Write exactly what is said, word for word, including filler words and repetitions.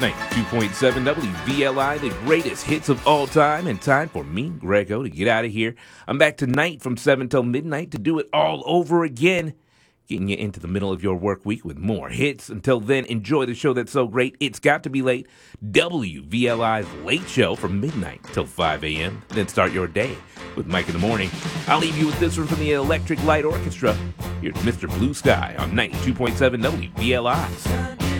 ninety-two point seven W V L I, the greatest hits of all time, and time for me, Grego, to get out of here. I'm back tonight from seven till midnight to do it all over again, getting you into the middle of your work week with more hits. Until then, enjoy the show that's so great, it's got to be late. W V L I's Late Show from midnight till five a.m. Then start your day with Mike in the Morning. I'll leave you with this one from the Electric Light Orchestra. Here's Mister Blue Sky on ninety-two point seven W V L I.